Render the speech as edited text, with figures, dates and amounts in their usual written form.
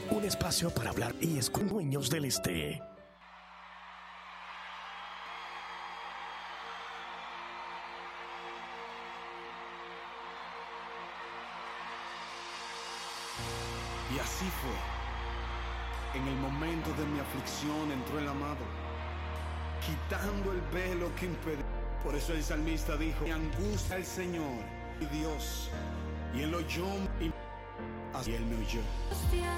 un espacio para hablar y con dueños del este. Y así fue. En el momento de mi aflicción entró el amado, quitando el velo que impedía. Por eso el salmista dijo: me angustia el Señor, mi Dios, y él oyó y así él me oyó.